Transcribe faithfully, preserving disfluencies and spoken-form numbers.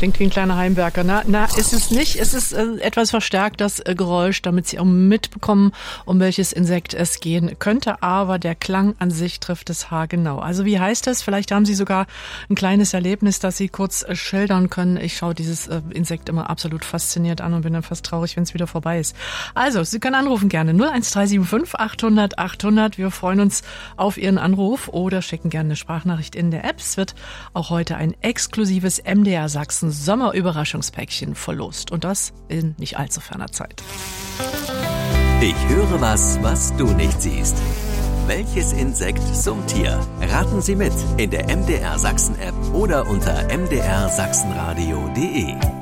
Klingt wie ein kleiner Heimwerker. Na, na, ist es nicht. Es ist äh, etwas verstärkt, das äh, Geräusch, damit Sie auch mitbekommen, um welches Insekt es gehen könnte. Aber der Klang an sich trifft es haargenau. Also wie heißt es? Vielleicht haben Sie sogar ein kleines Erlebnis, das Sie kurz äh, schildern können. Ich schaue dieses äh, Insekt immer absolut fasziniert an und bin dann fast traurig, wenn es wieder vorbei ist. Also, Sie können anrufen gerne. null eins drei sieben fünf achthundert achthundert. Wir freuen uns auf Ihren Anruf oder schicken gerne eine Sprachnachricht in der App. Es wird auch heute ein exklusives M D R Sachsen Sommerüberraschungspäckchen verlost. Und das in nicht allzu ferner Zeit. Ich höre was, was du nicht siehst. Welches Insekt summt hier? Raten Sie mit in der M D R Sachsen App oder unter m d r sachsenradio punkt d e.